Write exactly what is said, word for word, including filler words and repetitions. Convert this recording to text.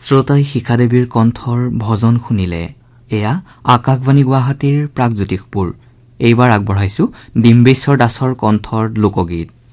শ্ৰোতাই শিখাদেৱীৰ কণ্ঠৰ ভজন শুনিলে। এয়া আকাশবাণী গুৱাহাটীৰ প্ৰাগজ্যোতিষপুৰ। এইবাৰ আগবঢ়াইছো ডিম্বেশ্বৰ দাসৰ কণ্ঠৰ লোকগীত।